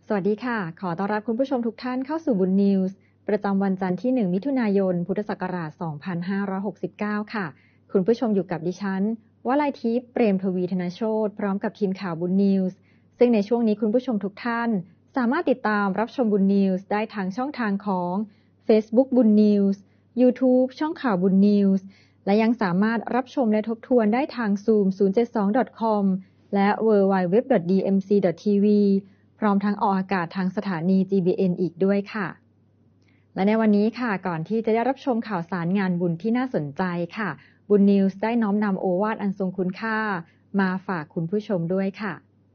สวัสดีค่ะขอต้อนรับคุณผู้ชมทุกท่านเข้าสู่บุญนิวส์ประจำวันจันทร์ที่1มิถุนายนพุทธศักราช2569ค่ะคุณผู้ชมอยู่กับดิฉันวลัยทิพย์เปรมทวีธนโชติพร้อมกับทีมข่าวบุญนิวส์ซึ่งในช่วงนี้คุณผู้ชมทุกท่านสามารถติดตามรับชมบุญนิวส์ได้ทางช่องทางของ Facebook บุญนิวส์ YouTube ช่องข่าวบุญนิวส์และยังสามารถรับชมและทบทวนได้ทาง zoom072.com และ www.dmc.tvพร้อมทั้งออกอากาศทางสถานี GBN อีกด้วยค่ะและในวันนี้ค่ะก่อนที่จะได้รับชมข่าวสารงานบุญที่น่าสนใจค่ะบุญนิวส์ได้น้อมนำโอวาทอันทรงคุณค่ามาฝากคุณผู้ชมด้วยค่ะ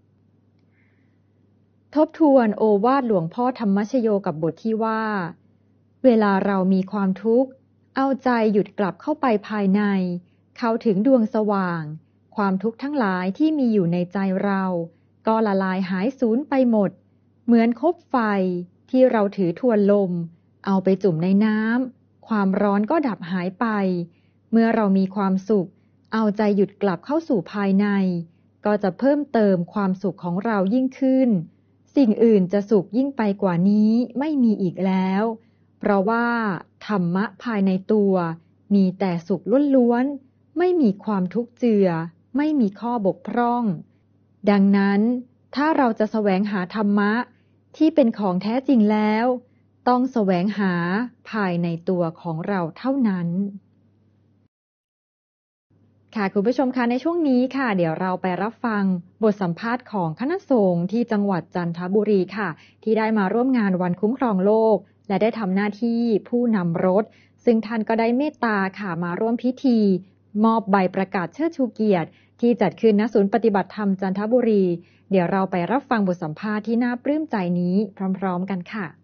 ทบทวนโอวาทหลวงพ่อธรรมชโยกับบทที่ว่าเวลาเรามีความทุกข์เอาใจหยุดกลับเข้าไปภายในเข้าถึงดวงสว่างความทุกข์ทั้งหลายที่มีอยู่ในใจเราก็ละลายหายสูญไปหมดเหมือนคบไฟที่เราถือทวนลมเอาไปจุ่มในน้ำความร้อนก็ดับหายไปเมื่อเรามีความสุขเอาใจหยุดกลับเข้าสู่ภายในก็จะเพิ่มเติมความสุขของเรายิ่งขึ้นสิ่งอื่นจะสุขยิ่งไปกว่านี้ไม่มีอีกแล้วเพราะว่าธรรมะภายในตัวมีแต่สุขล้วนๆไม่มีความทุกข์เจือไม่มีข้อบกพร่องดังนั้นถ้าเราจะแสวงหาธรรมะที่เป็นของแท้จริงแล้วต้องแสวงหาภายในตัวของเราเท่านั้นค่ะคุณผู้ชมคะในช่วงนี้ค่ะเดี๋ยวเราไปรับฟังบทสัมภาษณ์ของคณะสงฆ์ที่จังหวัดจันทบุรีค่ะที่ได้มาร่วมงานวันคุ้มครองโลกและได้ทำหน้าที่ผู้นำรถซึ่งท่านก็ได้เมตตาค่ะมาร่วมพิธีมอบใบประกาศเชิดชูเกียรติที่จัดขึ้นณศูนย์ปฏิบัติธรรมจันทบุรีเดี๋ยวเราไปรับฟังบทสัมภาษณ์ที่น่าปลื้มใจนี้พร้อมๆกันค่ะ